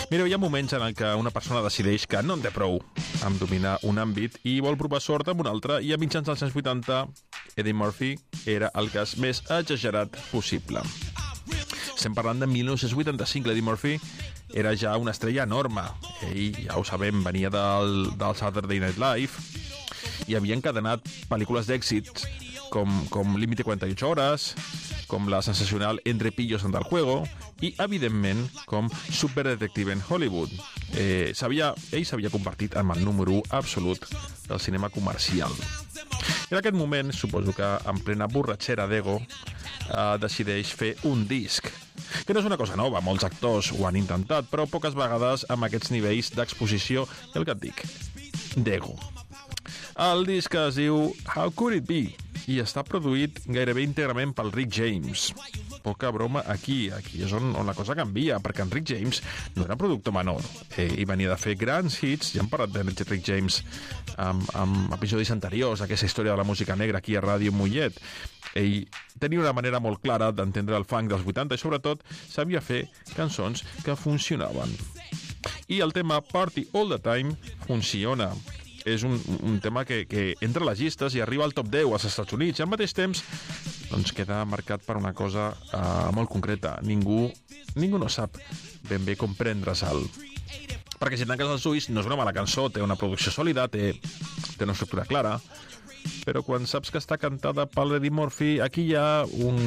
Mireu, hi ha moments en què una persona decideix que no en té prou amb dominar un àmbit i vol provar sort amb un altre, i a mitjans dels anys 80 Eddie Murphy era el cas més exagerat possible. Estem parlant de 1985. Eddie Murphy era ja una estrella enorme. Ell, ja ho sabem, venia del Saturday Night Live i havia encadenat pel·lícules d'èxits com Límite 48 hores, com la sensacional Entre pillos anda el juego i, evidentment, com Superdetective en Hollywood. Ell s'havia convertit en el número 1 absolut del cinema comercial. I en aquest moment, suposo que en plena borratxera d'ego, decideix fer un disc, que no és una cosa nova, molts actors ho han intentat, però poques vegades amb aquests nivells d'exposició i el que et dic, d'ego. El disc es diu How Could It Be i està produït gairebé íntegrament pel Rick James. Poca broma aquí és on la cosa canvia, perquè en Rick James no era productor menor. Ell venia de fer grans hits, ja hem parlat de Rick James amb episodis anteriors, aquesta història de la música negra aquí a Ràdio Mollet. Ell tenia una manera molt clara d'entendre el funk dels 80 i sobretot sabia fer cançons que funcionaven. I el tema Party All The Time funciona. És un tema que entra a les llistes i arriba al top 10 als Estats Units, i al mateix temps doncs queda marcat per una cosa molt concreta. Ningú no sap ben bé com prendre-se'l. Perquè si tanques els ulls no és una mala cançó, té una producció sòlida, té una estructura clara, però quan saps que està cantada per Eddie Murphy, aquí hi ha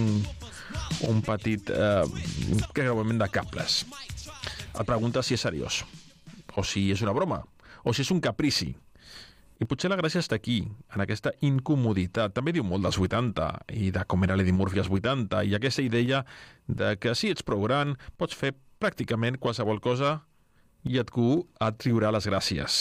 un petit creuament de cables. Et preguntes si és seriós, o si és una broma, o si és un caprici. I potser la gràcia està aquí, en aquesta incomoditat. També diu molt dels 80 i de com era l'Eddie Murphy als 80 i aquesta idea de que si ets prou gran pots fer pràcticament qualsevol cosa i et traurà les gràcies.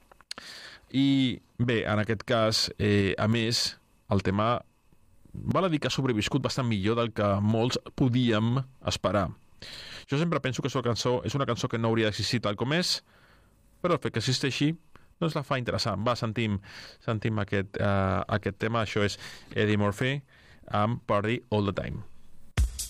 I bé, en aquest cas, a més, el tema val a dir que ha sobreviscut bastant millor del que molts podíem esperar. Jo sempre penso que aquesta cançó és una cançó que no hauria d'existir tal com és, però el fet que existeixi doncs la fa interessant. Va, sentim aquest tema. Això és Eddie Murphy amb Party All The Time.